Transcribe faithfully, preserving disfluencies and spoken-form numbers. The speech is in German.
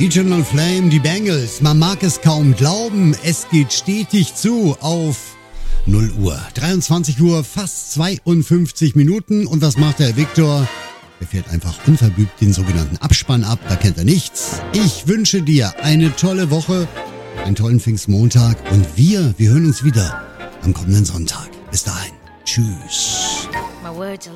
Eternal Flame, die Bangles. Man mag es kaum glauben, es geht stetig zu auf null Uhr. dreiundzwanzig Uhr, fast zweiundfünfzig Minuten. Und was macht der Viktor? Er fährt einfach unverblümt den sogenannten Abspann ab. Da kennt er nichts. Ich wünsche dir eine tolle Woche, einen tollen Pfingstmontag. Und wir, wir hören uns wieder am kommenden Sonntag. Bis dahin. Tschüss. My words are